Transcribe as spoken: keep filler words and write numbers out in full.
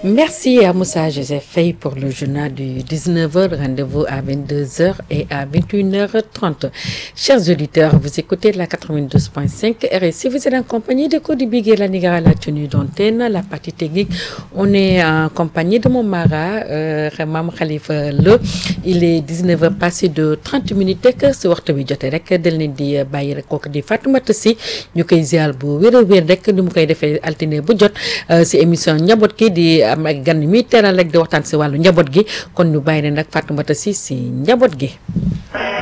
Merci à Moussa Joseph Faye pour le journal du dix-neuf heures. Rendez-vous à vingt-deux heures et à vingt et une heures trente. Chers auditeurs, vous écoutez la quatre-vingt-douze point cinq R S I. Vous êtes en compagnie de Cody Bigué, la Nigara, la tenue d'antenne, la partie technique. On est en compagnie de mon mara, euh, Ramam Khalifa Le. Il est dix-neuf heures passé de trente minutes. Que ce waxtu bi jotee rek del leen di bàyyi rek kooku di Fatoumata Sy ñu koy ziar bu wér a wér rek ni mu koy defee altine bu jot si émission njaboot gi di am ak gan mi teral rek di waxtaan si wàllu njaboot gi kon ñu bàyyi ne nag Fatoumata Sy si njaboot gi.